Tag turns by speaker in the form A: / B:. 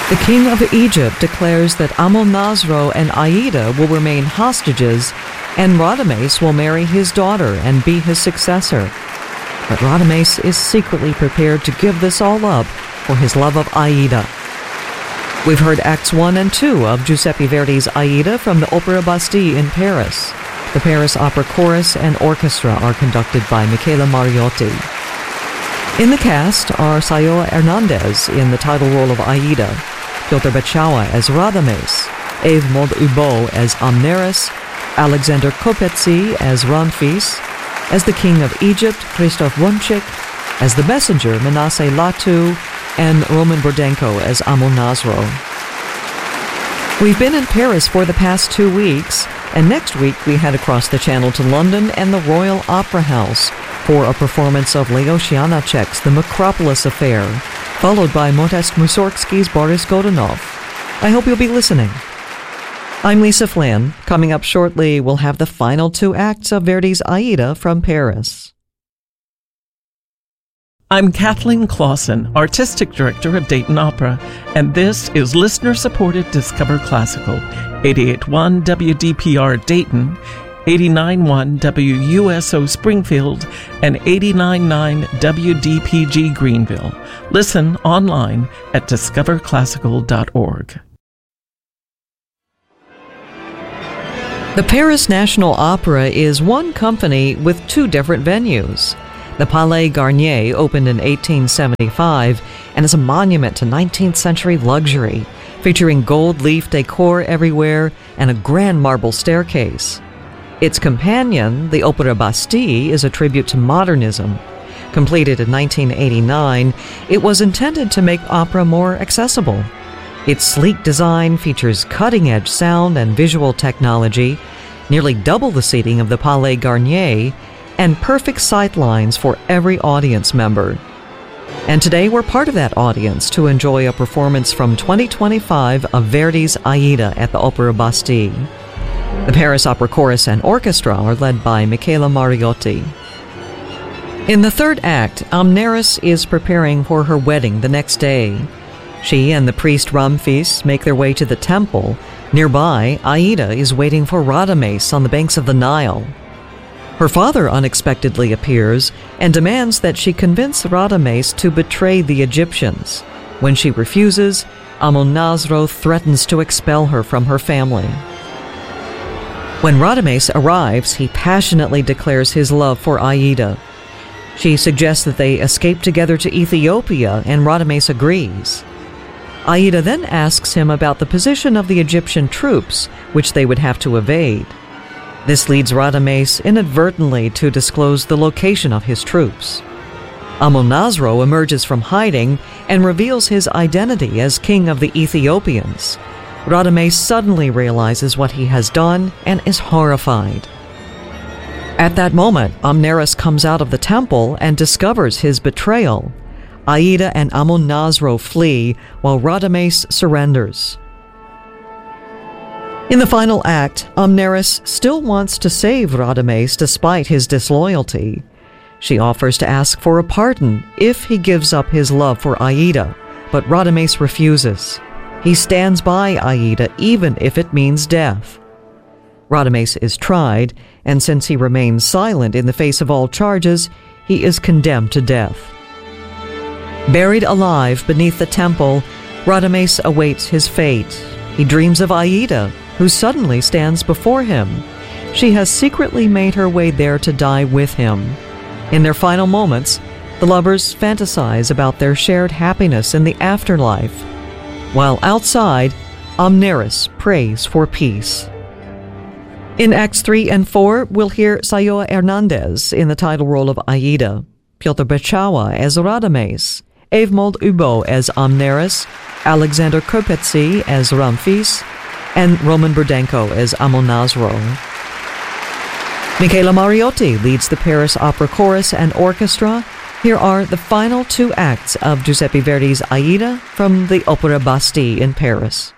A: The king of Egypt declares that Amonasro and Aida will remain hostages, and Radames will marry his daughter and be his successor. But Radames is secretly prepared to give this all up for his love of Aida. We've heard Acts 1 and 2 of Giuseppe Verdi's Aida from the Opera Bastille in Paris. The Paris Opera Chorus and Orchestra are conducted by Michela Mariotti. In the cast are Sayoa Hernandez in the title role of Aida, Piotr Beczała as Radames, Evmold Ubo as Amneris, Alexander Kopetsi as Ramphis, as the King of Egypt, Christoph Wunschik, as the Messenger, Manasseh Latu, and Roman Burdenko as Amonasro. We've been in Paris for the past 2 weeks, and next week we head across the channel to London and the Royal Opera House for a performance of Leos Janáček's The Macropolis Affair, followed by Modest Mussorgsky's Boris Godunov. I hope you'll be listening. I'm Lisa Flynn. Coming up shortly, we'll have the final 2 acts of Verdi's Aida from Paris.
B: I'm Kathleen Clausen, Artistic Director of Dayton Opera, and this is listener-supported Discover Classical, 88.1 WDPR Dayton, 89.1 WUSO Springfield, and 89.9 WDPG Greenville. Listen online at discoverclassical.org.
A: The Paris National Opera is one company with 2 different venues. The Palais Garnier opened in 1875 and is a monument to 19th century luxury, featuring gold leaf decor everywhere and a grand marble staircase. Its companion, the Opera Bastille, is a tribute to modernism. Completed in 1989, it was intended to make opera more accessible. Its sleek design features cutting-edge sound and visual technology, nearly double the seating of the Palais Garnier, and perfect sightlines for every audience member. And today we're part of that audience to enjoy a performance from 2025 of Verdi's Aida at the Opera Bastille. The Paris Opera Chorus and Orchestra are led by Michela Mariotti. In the 3rd act, Amneris is preparing for her wedding the next day. She and the priest Ramphis make their way to the temple. Nearby, Aida is waiting for Radames on the banks of the Nile. Her father unexpectedly appears and demands that she convince Radames to betray the Egyptians. When she refuses, Amonasro threatens to expel her from her family. When Radames arrives, he passionately declares his love for Aida. She suggests that they escape together to Ethiopia, and Radames agrees. Aida then asks him about the position of the Egyptian troops, which they would have to evade. This leads Radames inadvertently to disclose the location of his troops. Amonasro emerges from hiding and reveals his identity as king of the Ethiopians. Radames suddenly realizes what he has done and is horrified. At that moment, Amneris comes out of the temple and discovers his betrayal. Aida and Amonasro flee while Radames surrenders. In the final act, Amneris still wants to save Radames despite his disloyalty. She offers to ask for a pardon if he gives up his love for Aida, but Radames refuses. He stands by Aida even if it means death. Radames is tried, and since he remains silent in the face of all charges, he is condemned to death. Buried alive beneath the temple, Radames awaits his fate. He dreams of Aida, who suddenly stands before him. She has secretly made her way there to die with him. In their final moments, the lovers fantasize about their shared happiness in the afterlife, while outside, Amneris prays for peace. In Acts 3 and 4, we'll hear Sayoa Hernandez in the title role of Aida, Piotr Beczała as Radames, Evmold Ubo as Amneris, Alexander Kopetsi as Ramphis, and Roman Burdenko as Amonasro. Michela Mariotti leads the Paris Opera Chorus and Orchestra. Here are the final 2 acts of Giuseppe Verdi's Aida from the Opera Bastille in Paris.